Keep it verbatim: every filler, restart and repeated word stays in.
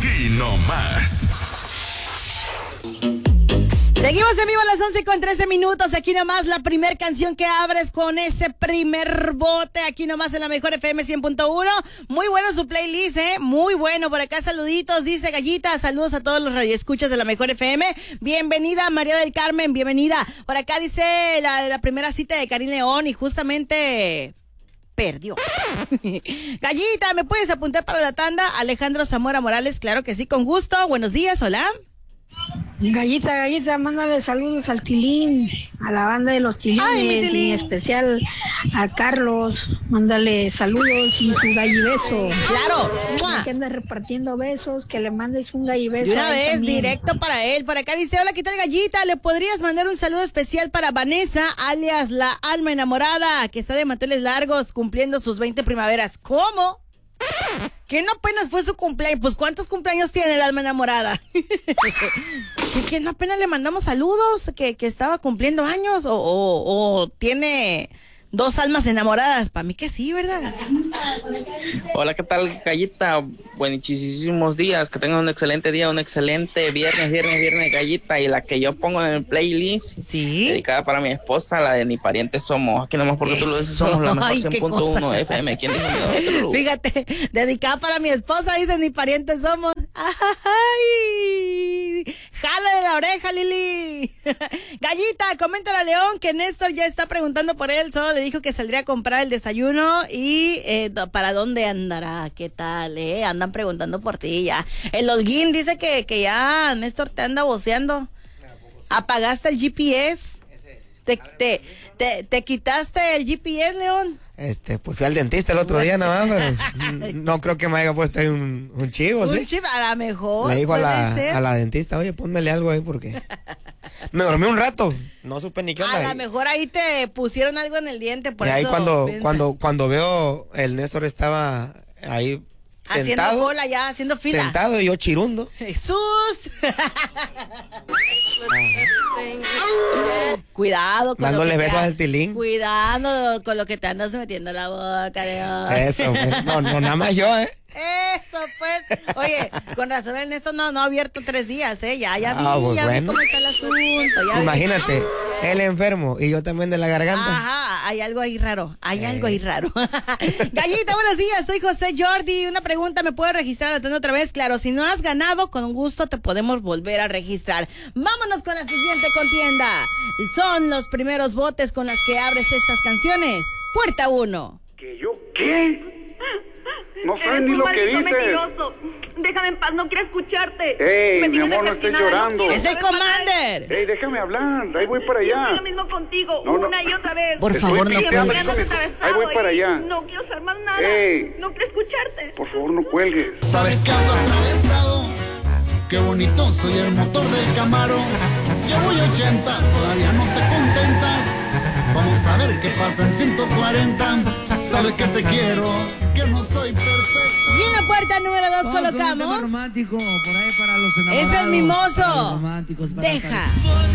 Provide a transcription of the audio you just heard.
Aquí nomás. Seguimos en vivo a las once con trece minutos. Aquí nomás la primer canción que abres con ese primer bote. Aquí nomás en la mejor F M cien punto uno. Muy bueno su playlist, ¿eh? Muy bueno. Por acá saluditos, dice Gallita. Saludos a todos los radioescuchas de la mejor F M. Bienvenida María del Carmen, bienvenida. Por acá dice la, la primera cita de Karim León y justamente... perdió. Gallita, ¿me puedes apuntar para la tanda? Alejandro Zamora Morales, claro que sí, con gusto. Buenos días, hola. Gallita, Gallita, mándale saludos al Tilín, a la banda de los Tilines, y en especial a Carlos, mándale saludos y su gallibeso. Claro. Que anda repartiendo besos, que le mandes un gallibeso. De una vez, también. Directo para él. Por acá dice, hola, ¿qué tal, Gallita? ¿Le podrías mandar un saludo especial para Vanessa, alias la alma enamorada, que está de manteles largos cumpliendo sus veinte primaveras? ¿Cómo? ¿Que no apenas fue su cumpleaños? Pues ¿cuántos cumpleaños tiene el alma enamorada? ¿Que, que no apenas le mandamos saludos? ¿Que, que estaba cumpliendo años? ¿O, o, o tiene dos almas enamoradas? Para mí que sí, ¿verdad? Hola, ¿qué tal, Gallita? Buenísimos días, que tengan un excelente día, un excelente viernes, viernes, viernes, Gallita. Y la que yo pongo en el playlist, sí, dedicada para mi esposa, la de Ni Parientes Somos. Aquí nomás porque Eso. Tú lo dices, somos la mejor cien punto uno F M. ¿Quién dijo? Fíjate, dedicada para mi esposa, dice Ni Parientes Somos. ¡Ay! ¡Jálale la oreja, Lili! Gallita, coméntale a León que Néstor ya está preguntando por él. Solo le dijo que saldría a comprar el desayuno y eh, para dónde andará. ¿Qué tal, eh? Andan preguntando por ti ya. El Holguín dice que, que ya Néstor te anda voceando. ¿Apagaste el G P S? ¿Te, te, te, te quitaste el G P S, León? Este, pues fui al dentista el otro día nada más, pero no creo que me haya puesto ahí un, un chivo, ¿sí? Un chivo, a lo mejor. Le dijo a la, a la dentista, oye, pónmele algo ahí porque me dormí un rato, no supe ni qué onda. A lo mejor ahí te pusieron algo en el diente, por y eso. ahí cuando, piensa. cuando, cuando veo el Néstor estaba ahí haciendo sentado, cola ya, haciendo fila. Sentado y yo chirundo. ¡Jesús! Cuidado con dándole lo que besos te, al Tilín. Cuidado con lo que te andas metiendo en la boca, León. Eso, pues, no, no, nada más yo, ¿eh? Eso, pues. Oye, con razón en esto no, no ha abierto tres días, ¿eh? Ya, ya vi, ah, pues ya bueno. vi cómo está el asunto. Ya Imagínate, vi. él enfermo y yo también de la garganta. Ajá, hay algo ahí raro, hay eh. algo ahí raro. Gallita, buenos días, soy José Jordi. Una pregunta, ¿me puedo registrar a la tienda otra vez? Claro, si no has ganado, con gusto te podemos volver a registrar. Vámonos con la siguiente contienda. Son los primeros botes con los que abres estas canciones. Puerta uno. ¿Que yo qué? No sabes ni lo que dices. Mentiroso. Déjame en paz, no quiero escucharte. Ey, mi amor, no estés llorando. ¡Es el Commander! Ey, déjame hablar, ahí voy para allá. Es lo mismo contigo, no, no. una y otra vez. Por favor, no cuelgues. Ahí voy para allá. No quiero saber más nada. Ey. No quiero escucharte. Por favor, no cuelgues. Sabes que ando atravesado. Qué bonito soy el motor del Camaro. Yo voy ochenta, todavía no te contentas. Vamos a ver qué pasa en ciento cuarenta. Sabes que te quiero, que no soy perfecto. Y en la puerta número dos Vamos colocamos. con un tema romántico por ahí para los enamorados. Es el mimoso. Para los románticos, para Deja. para...